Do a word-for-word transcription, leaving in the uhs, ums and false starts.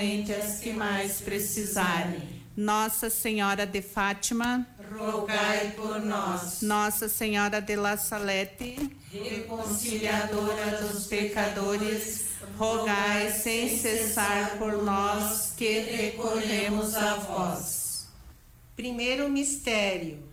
entre as que mais precisarem. Nossa Senhora de Fátima, Rogai por nós. Nossa Senhora de La Salete, Reconciliadora dos pecadores, rogai sem cessar por nós que recorremos a vós. Primeiro mistério: